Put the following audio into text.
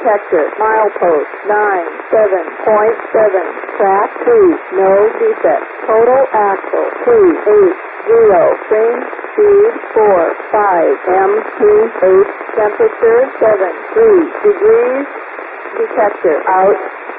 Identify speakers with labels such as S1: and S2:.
S1: detector. Milepost 97.7. Track 2, no defect. Total axle 380. Train speed 45 mph. Temperature 73 degrees. Detector out.